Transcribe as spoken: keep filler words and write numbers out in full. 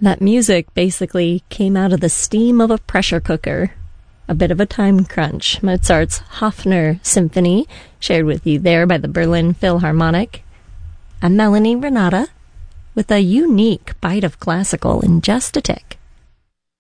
That music basically came out of the steam of a pressure cooker. A bit of a time crunch. Mozart's Hofner Symphony, shared with you there by the Berlin Philharmonic. And Melanie Renata with a unique bite of classical in just a tick.